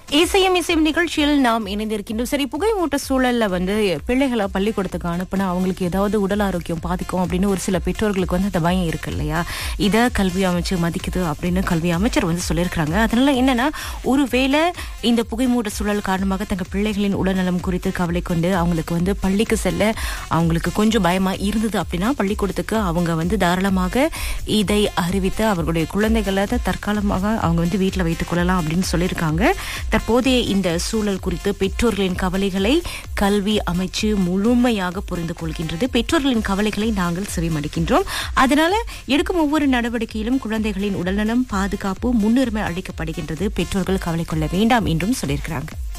இசையும் நிகழ்ச்சியில் நாம் இணைந்திருக்கின்றோம். சரி, புகைமூட்ட சூழல்ல பிள்ளைகளை பள்ளிக்கூடத்துக்கு அனுப்புனா அவங்களுக்கு ஏதாவது உடல் ஆரோக்கியம் பாதிக்கும் அப்படின்னு ஒரு சில பெற்றோர்களுக்கு அந்த பயம் இருக்கு இல்லையா? இதை கல்வி அமைச்சர் மதிக்குது அப்படின்னு கல்வி அமைச்சர் சொல்லியிருக்கிறாங்க. அதனால என்னன்னா, ஒருவேளை இந்த புகைமூட்ட சூழல் காரணமாக தங்கள் பிள்ளைகளின் உடல்நலம் குறித்து கவலை கொண்டு அவங்களுக்கு பள்ளிக்கு செல்ல அவங்களுக்கு கொஞ்சம் பயமா இருந்தது அப்படின்னா பள்ளிக்கூடத்துக்கு அவங்க தாராளமாக இதை அறிவித்து அவர்களுடைய குழந்தைகளை தற்காலமாக அவங்க வீட்டில் வைத்துக் கொள்ளலாம் அப்படின்னு சொல்லியிருக்காங்க. தற்போதைய இந்த சூழல் குறித்து பெற்றோர்களின் கவலைகளை கல்வி அமைச்சு முழுமையாக புரிந்து கொள்கின்றது. பெற்றோர்களின் கவலைகளை நாங்கள் செவிமடுக்கின்றோம். அதனால எடுக்கும் ஒவ்வொரு நடவடிக்கையிலும் குழந்தைகளின் உடல்நலம் பாதுகாப்பு முன்னுரிமை அளிக்கப்படுகின்றது. பெற்றோர்கள் கவலை கொள்ள வேண்டாம் என்றும் சொல்லியிருக்கிறாங்க.